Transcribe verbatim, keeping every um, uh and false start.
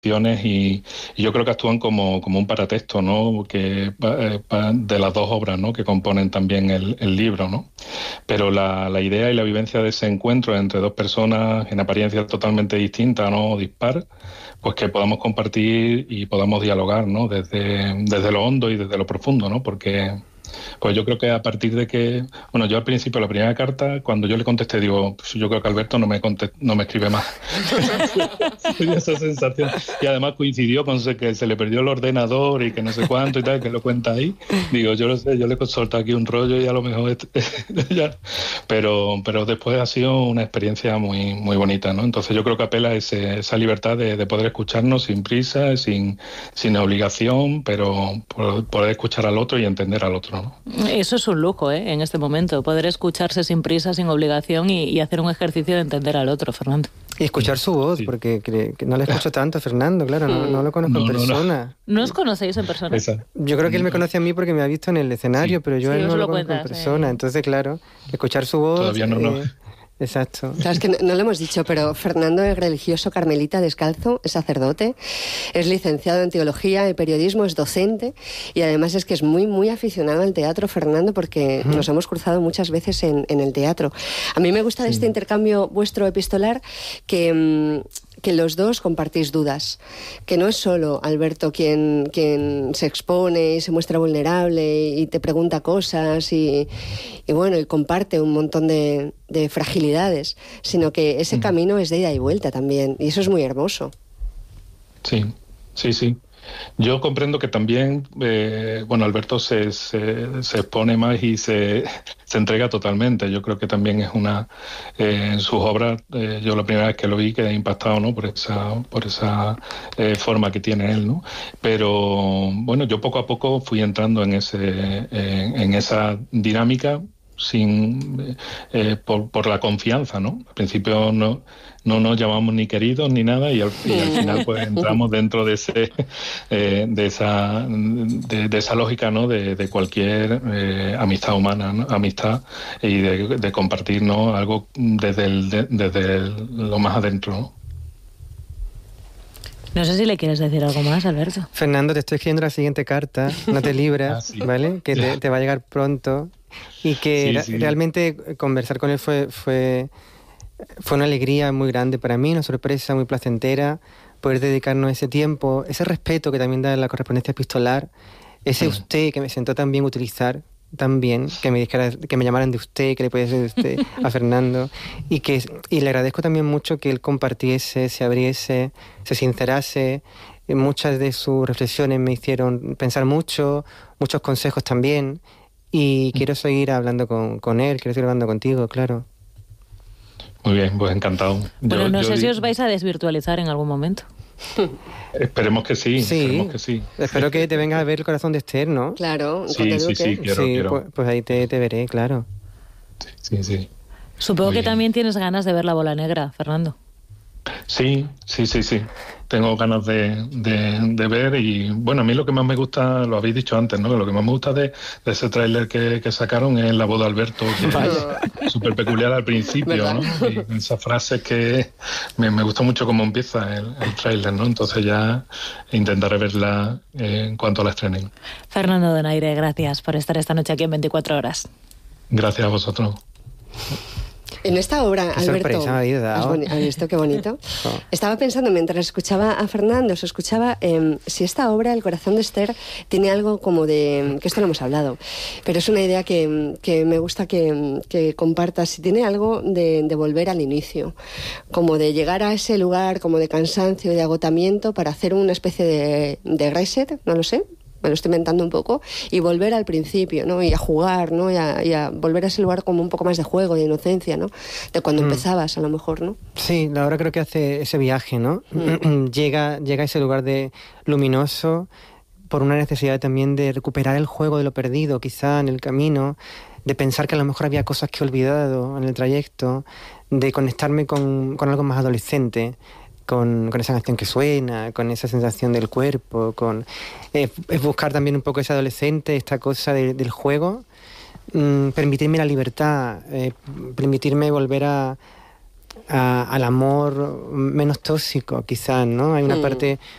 Y, y yo creo que actúan como, como un paratexto, ¿no? Que, eh, de las dos obras, ¿no? Que componen también el, el libro, ¿no? Pero la, la idea y la vivencia de ese encuentro entre dos personas en apariencia totalmente distintas, ¿no? Dispar, pues que podamos compartir y podamos dialogar, ¿no? Desde, desde lo hondo y desde lo profundo, ¿no? Porque pues yo creo que a partir de que, bueno, yo al principio, la primera carta, cuando yo le contesté, digo, pues yo creo que Alberto no me contest, no me escribe más. Esa sensación. Y además coincidió con que se le perdió el ordenador y que no sé cuánto y tal, que lo cuenta ahí. Digo, yo lo sé, yo le solto aquí un rollo y a lo mejor... ya. Pero, pero después ha sido una experiencia muy, muy bonita, ¿no? Entonces yo creo que apela a ese, esa libertad de, de poder escucharnos sin prisa, sin, sin obligación, pero poder escuchar al otro y entender al otro, ¿no? Eso es un lujo, ¿eh? En este momento, poder escucharse sin prisa, sin obligación y, y hacer un ejercicio de entender al otro, Fernando. Y escuchar su voz, sí. porque que, que no le escucho tanto a Fernando, claro, no, no lo conozco no, en persona. No, no. ¿No os conocéis en persona? Esa. Yo creo que él me conoce a mí porque me ha visto en el escenario, sí. pero yo sí, él no lo, lo conozco cuentas, en persona. Eh. Entonces, claro, escuchar su voz... Todavía no, no. Eh, Exacto. Claro, es que no, no lo hemos dicho, pero Fernando es religioso carmelita descalzo, es sacerdote, es licenciado en teología y periodismo, es docente y además es que es muy, muy aficionado al teatro, Fernando, porque uh-huh. nos hemos cruzado muchas veces en, en el teatro. A mí me gusta de sí. este intercambio vuestro epistolar que... que los dos compartís dudas, que no es solo Alberto quien, quien se expone y se muestra vulnerable y te pregunta cosas y, y bueno, y comparte un montón de, de fragilidades, sino que ese mm. camino es de ida y vuelta también, y eso es muy hermoso. Sí, sí, sí. Yo comprendo que también, eh, bueno, Alberto se, se, se expone más y se, se entrega totalmente. Yo creo que también es una, eh, en sus obras, eh, yo la primera vez que lo vi quedé impactado, ¿no? Por esa, por esa eh, forma que tiene él, ¿no? Pero bueno, yo poco a poco fui entrando en ese, eh, en esa dinámica sin eh, por, por la confianza, ¿no? Al principio no no nos llamamos ni queridos ni nada y al, y al final pues entramos dentro de ese eh, de esa de, de esa lógica, ¿no? De, de cualquier eh, amistad humana, ¿no? Amistad y de, de compartir, ¿no? Algo desde el, de, desde el, lo más adentro, ¿no? No sé si le quieres decir algo más, Alberto. Fernando, te estoy escribiendo la siguiente carta, no te libras, ah, sí. ¿vale? Que te, te va a llegar pronto y que sí, sí. realmente conversar con él fue, fue, fue una alegría muy grande para mí, una sorpresa muy placentera, poder dedicarnos ese tiempo, ese respeto que también da la correspondencia epistolar, ese sí. usted que me sentó tan bien utilizar, también, que me dijera, que me llamaran de usted, que le pudiese decir de usted a Fernando, y que y le agradezco también mucho que él compartiese, se abriese, se sincerase. Muchas de sus reflexiones me hicieron pensar mucho, muchos consejos también, y quiero seguir hablando con, con él, quiero seguir hablando contigo, claro. Muy bien, pues encantado. Bueno, yo, no yo sé di... si os vais a desvirtualizar en algún momento. Esperemos que sí, sí, esperemos que sí. Espero que te vengas a ver el corazón de Esther, ¿no? Claro. Sí, sí, sí, quiero, sí, quiero. Pues, pues ahí te, te veré, claro. Sí, sí, sí. Supongo Muy que bien. también tienes ganas de ver La Bola Negra, Fernando. Sí, sí, sí, sí. Tengo ganas de, de, de ver y, bueno, a mí lo que más me gusta, lo habéis dicho antes, ¿no? Lo que más me gusta de, de ese tráiler que, que sacaron es la voz de Alberto, que es súper peculiar al principio, ¿verdad? ¿No? Y esas frases que me, me gusta mucho cómo empieza el, el tráiler, ¿no? Entonces ya intentaré verla eh, en cuanto la estrenen. Fernando Donaire, gracias por estar esta noche aquí en veinticuatro horas. Gracias a vosotros. En esta obra, qué Alberto, ¿has boni- ¿has visto qué bonito? Oh. Estaba pensando mientras escuchaba a Fernando, os escuchaba, eh, si esta obra, El corazón de Esther, tiene algo como de, que esto no hemos hablado, pero es una idea que, que me gusta que, que compartas, si tiene algo de, de volver al inicio, como de llegar a ese lugar como de cansancio y de agotamiento para hacer una especie de, de reset, no lo sé, me lo estoy inventando un poco, y volver al principio, ¿no? Y a jugar, ¿no? Y a, y a volver a ese lugar como un poco más de juego, de inocencia, ¿no? De cuando mm. empezabas, a lo mejor, ¿no? Sí, ahora creo que hace ese viaje, ¿no? Mm. llega, llega a ese lugar de luminoso por una necesidad también de recuperar el juego de lo perdido, quizá en el camino, de pensar que a lo mejor había cosas que he olvidado en el trayecto, de conectarme con, con algo más adolescente, Con, con esa canción que suena, con esa sensación del cuerpo, con eh, es buscar también un poco ese adolescente, esta cosa de, del juego, mm, permitirme la libertad, eh, permitirme volver a, a, al amor menos tóxico, quizás, ¿no? Hay una mm. parte